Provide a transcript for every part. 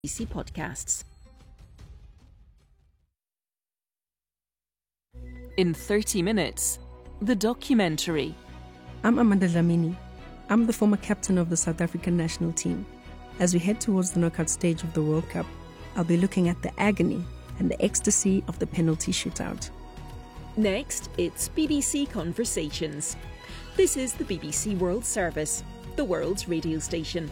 BBC Podcasts. In 30 minutes, the documentary. I'm Amanda Dlamini. I'm the former captain of the South African national team. As we head towards the knockout stage of the World Cup, I'll be looking at the agony and the ecstasy of the penalty shootout. Next, it's BBC Conversations. This is the BBC World Service, the world's radio station.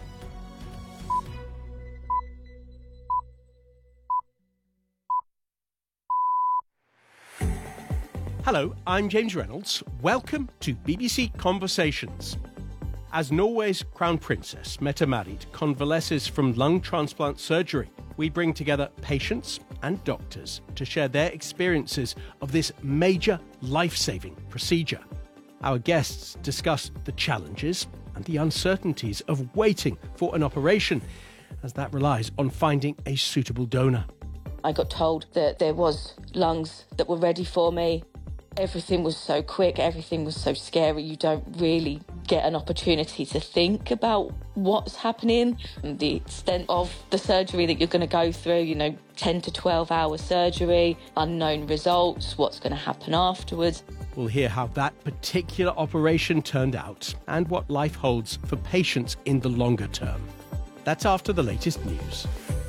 Hello, I'm James Reynolds. Welcome to BBC Conversations. As Norway's Crown Princess, Mette Marit, convalesces from lung transplant surgery, we bring together patients and doctors to share their experiences of this major life-saving procedure. Our guests discuss the challenges and the uncertainties of waiting for an operation, as that relies on finding a suitable donor. I got told that there was lungs that were ready for me. Everything was so quick, everything was so scary, you don't really get an opportunity to think about what's happening and the extent of the surgery that you're going to go through, 10 to 12 hour surgery, unknown results, what's going to happen afterwards. We'll hear how that particular operation turned out and what life holds for patients in the longer term. That's after the latest news.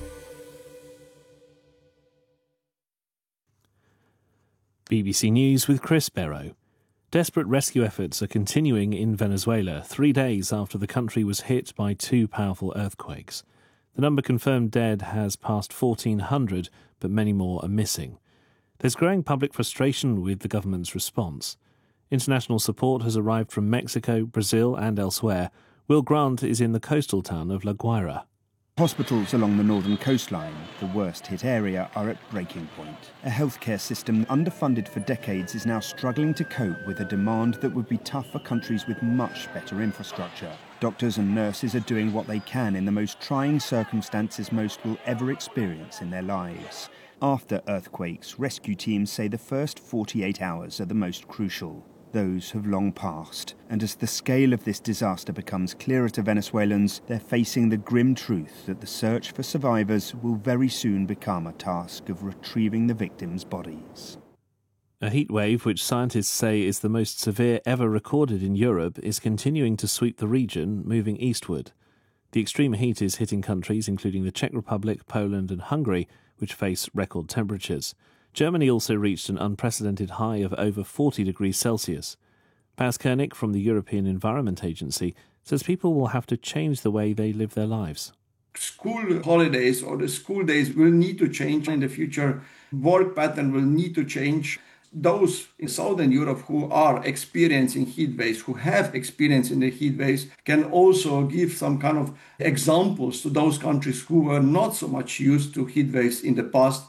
BBC News with Chris Barrow. Desperate rescue efforts are continuing in Venezuela 3 days after the country was hit by two powerful earthquakes. The number confirmed dead has passed 1,400, but many more are missing. There's growing public frustration with the government's response. International support has arrived from Mexico, Brazil and elsewhere. Will Grant is in the coastal town of La Guaira. Hospitals along the northern coastline, the worst-hit area, are at breaking point. A healthcare system underfunded for decades is now struggling to cope with a demand that would be tough for countries with much better infrastructure. Doctors and nurses are doing what they can in the most trying circumstances most will ever experience in their lives. After earthquakes, rescue teams say the first 48 hours are the most crucial. Those have long passed, and as the scale of this disaster becomes clearer to Venezuelans, they're facing the grim truth that the search for survivors will very soon become a task of retrieving the victims' bodies. A heatwave, which scientists say is the most severe ever recorded in Europe, is continuing to sweep the region, moving eastward. The extreme heat is hitting countries including the Czech Republic, Poland and Hungary, which face record temperatures. Germany also reached an unprecedented high of over 40 degrees Celsius. Bas Koenig from the European Environment Agency says people will have to change the way they live their lives. School holidays or the school days will need to change in the future. Work pattern will need to change. Those in Southern Europe who are experiencing heat waves, who have experience in the heat waves, can also give some kind of examples to those countries who were not so much used to heat waves in the past.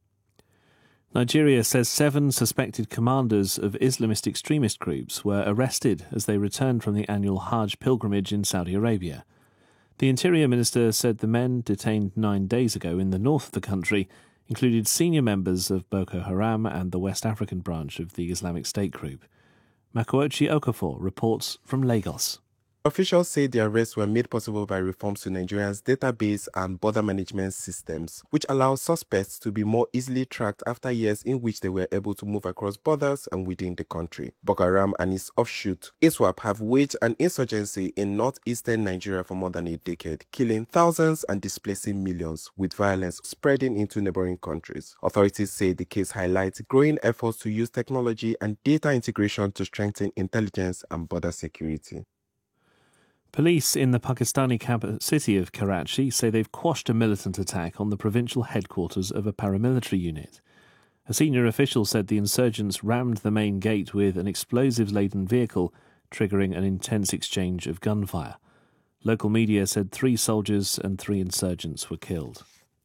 Nigeria says 7 suspected commanders of Islamist extremist groups were arrested as they returned from the annual Hajj pilgrimage in Saudi Arabia. The Interior Minister said the men detained 9 days ago in the north of the country included senior members of Boko Haram and the West African branch of the Islamic State group. Makochi Okafor reports from Lagos. Officials say the arrests were made possible by reforms to Nigeria's database and border management systems, which allow suspects to be more easily tracked after years in which they were able to move across borders and within the country. Boko Haram and its offshoot, ISWAP, have waged an insurgency in northeastern Nigeria for more than a decade, killing thousands and displacing millions, with violence spreading into neighboring countries. Authorities say the case highlights growing efforts to use technology and data integration to strengthen intelligence and border security. Police in the Pakistani capital city of Karachi say they've quashed a militant attack on the provincial headquarters of a paramilitary unit. A senior official said the insurgents rammed the main gate with an explosives-laden vehicle, triggering an intense exchange of gunfire. Local media said 3 soldiers and 3 insurgents were killed.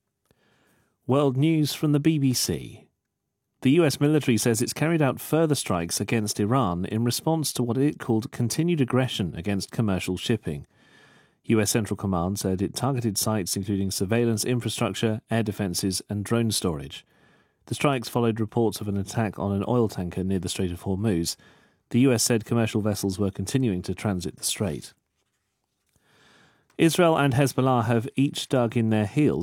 World news from the BBC. The US military says it's carried out further strikes against Iran in response to what it called continued aggression against commercial shipping. US Central Command said it targeted sites including surveillance infrastructure, air defences and drone storage. The strikes followed reports of an attack on an oil tanker near the Strait of Hormuz. The US said commercial vessels were continuing to transit the strait. Israel and Hezbollah have each dug in their heels